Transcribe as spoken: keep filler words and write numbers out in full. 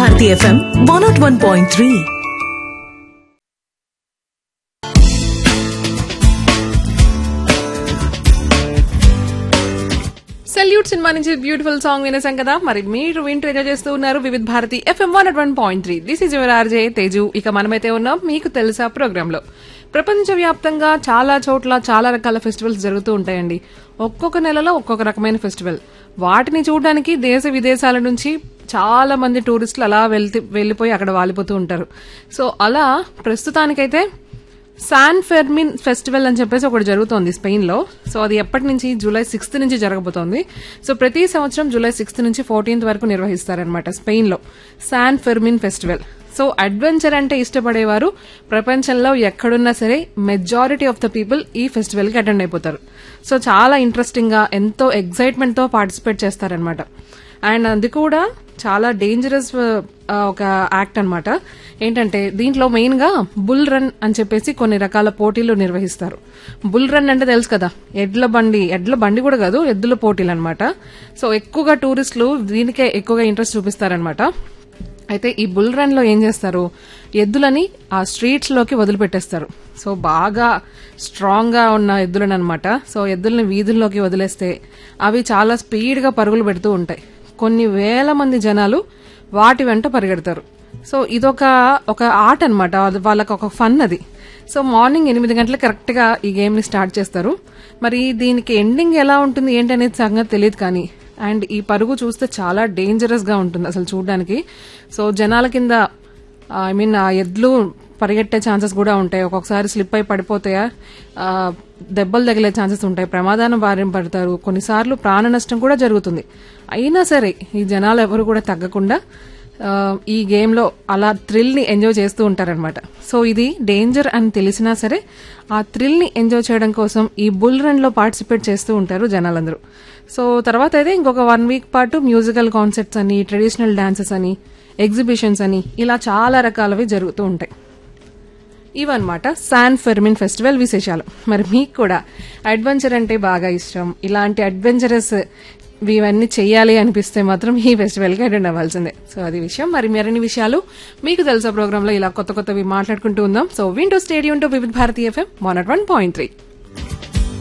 Bharati FM one not one point three. Salute cinema నుంచి beautiful song వినేసాం కదా. మరి మీరు వింటూ ఎంజాయ్ చేస్తూ ఉన్నారు Vividh Bharati FM one not one point three. This is your RJ Teju. ఇక మనమైతే ఉన్నాం మీకు తెలుసా ప్రోగ్రామ్ లో. ప్రపంచవ్యాప్తంగా చాలా చోట్ల చాలా రకాల ఫెస్టివల్స్ జరుగుతూ ఉంటాయండి. ఒక్కొక్క నెలలో ఒక్కొక్క రకమైన ఫెస్టివల్. వాటిని చూడడానికి దేశ విదేశాల నుంచి చాలా మంది టూరిస్టులు అలా వెళ్తే వెళ్లిపోయి అక్కడ వాలిపోతూ ఉంటారు. సో అలా ప్రస్తుతానికైతే శాన్ ఫెర్మిన్ ఫెస్టివల్ అని చెప్పేసి ఒకటి జరుగుతోంది స్పెయిన్ లో. సో అది ఎప్పటి నుంచి జూలై సిక్స్త్ నుంచి జరగబోతోంది. సో ప్రతి సంవత్సరం జూలై సిక్స్త్ నుంచి ఫోర్టీన్త్ వరకు నిర్వహిస్తారనమాట స్పెయిన్ లో San Fermin festival. So adventure అంటే ఇష్టపడేవారు ప్రపంచంలో ఎక్కడున్నా సరే మెజారిటీ ఆఫ్ ద పీపుల్ ఈ ఫెస్టివల్ కి అటెండ్ అయిపోతారు. సో చాలా ఇంట్రెస్టింగ్ గా ఎంతో ఎగ్జైట్మెంట్ తో పార్టిసిపేట్ చేస్తారనమాట. అండ్ అది కూడా చాలా డేంజరస్ ఒక యాక్ట్ అనమాట. ఏంటంటే దీంట్లో మెయిన్ గా బుల్ రన్ అని చెప్పేసి కొన్ని రకాల పోటీలు నిర్వహిస్తారు. బుల్ రన్ అంటే తెలుసు కదా, ఎడ్ల బండి ఎడ్ల బండి కూడా కాదు, ఎద్దుల పోటీలు అనమాట. సో ఎక్కువగా టూరిస్టులు దీనికే ఎక్కువగా ఇంట్రెస్ట్ చూపిస్తారనమాట. అయితే ఈ బుల్ రన్ లో ఏం చేస్తారు, ఎద్దులని ఆ స్ట్రీట్స్ లోకి వదిలిపెట్టేస్తారు. సో బాగా స్ట్రాంగ్ గా ఉన్న ఎద్దులను అనమాట. సో ఎద్దులని వీధుల్లోకి వదిలేస్తే అవి చాలా స్పీడ్ గా పరుగులు పెడుతూ ఉంటాయి. కొన్ని వేల మంది జనాలు వాటి వెంట పరిగెడతారు. సో ఇదొక ఒక ఆట అనమాట, వాళ్ళకి ఒక ఫన్ అది. సో మార్నింగ్ ఎనిమిది గంటలకు కరెక్ట్ గా ఈ గేమ్ ని స్టార్ట్ చేస్తారు. మరి దీనికి ఎండింగ్ ఎలా ఉంటుంది ఏంటి అనేది సంగతి తెలియదు కానీ, అండ్ ఈ పరుగు చూస్తే చాలా డేంజరస్ గా ఉంటుంది అసలు చూడడానికి. సో జనాల కింద ఐ మీన్ ఆ ఎద్లు పరిగెట్టే ఛాన్సెస్ కూడా ఉంటాయి. ఒక్కొక్కసారి స్లిప్ అయి పడిపోతాయా, దెబ్బలు తగిలే ఛాన్సెస్ ఉంటాయి, ప్రమాదాన్ని బారిన పడతారు, కొన్నిసార్లు ప్రాణ నష్టం కూడా జరుగుతుంది. అయినా సరే ఈ జనాలు ఎవరు కూడా తగ్గకుండా ఈ గేమ్ లో అలా థ్రిల్ ని ఎంజాయ్ చేస్తూ ఉంటారనమాట. సో ఇది డేంజర్ అని తెలిసినా సరే ఆ థ్రిల్ ని ఎంజాయ్ చేయడం కోసం ఈ బుల్ రన్ లో పార్టిసిపేట్ చేస్తూ ఉంటారు జనాలందరూ. సో తర్వాత అయితే ఇంకొక వన్ వీక్ పాటు మ్యూజికల్ కాన్సర్ట్స్ అని, ట్రెడిషనల్ డాన్సెస్ అని, ఎగ్జిబిషన్స్ అని ఇలా చాలా రకాలవి జరుగుతూ ఉంటాయి. ఇవన్నమాట శాన్ ఫెర్మిన్ ఫెస్టివల్ విశేషాలు. మరి మీకు కూడా అడ్వెంచర్ అంటే బాగా ఇష్టం, ఇలాంటి అడ్వెంచరస్ ఇవన్నీ చెయ్యాలి అనిపిస్తే మాత్రం ఈ ఫెస్టివల్ కి అటెండ్ అవ్వాల్సిందే. సో అది విషయం. మరి మరిన్ని విషయాలు మీకు తెలుసా ప్రోగ్రామ్ లో ఇలా కొత్త కొత్తవి మాట్లాడుకుంటూ ఉందాం. సో వింటూ stadium to Vividh Bharati FM one not one point three.